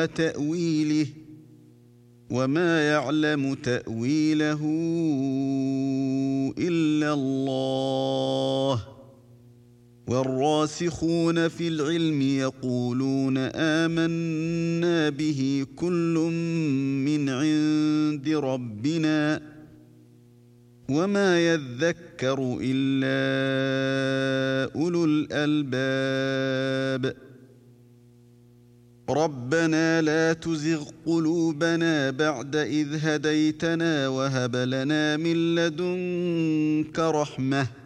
ابتغاء تأويله وما يعلم تأويله إلا الله والراسخون في العلم يقولون آمنا به كل من عند ربنا وما يذكر إلا أولو الألباب ربنا لا تزغ قلوبنا بعد إذ هديتنا وهب لنا من لدنك رحمة